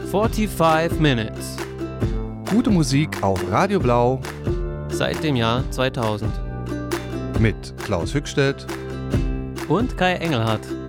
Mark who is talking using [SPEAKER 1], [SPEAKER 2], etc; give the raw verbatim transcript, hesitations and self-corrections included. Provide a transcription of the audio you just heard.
[SPEAKER 1] fünfundvierzig Minutes.
[SPEAKER 2] Gute Musik auf Radio Blau
[SPEAKER 1] Seit dem Jahr zweitausend.
[SPEAKER 2] mit Klaus Hückstedt
[SPEAKER 1] Und Kai Engelhardt.